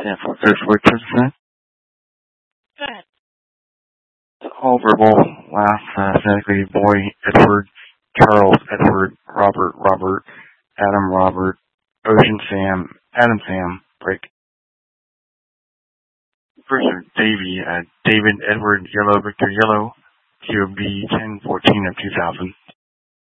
sample search for Tristan. Go ahead. All verbal. Last phonetically Boy, Edward, Charles, Edward, Robert, Adam, Robert, Ocean, Sam, Adam, Sam, break. First Davy, David, Edward, Yellow, Victor, Yellow, QB 1014 of 2000.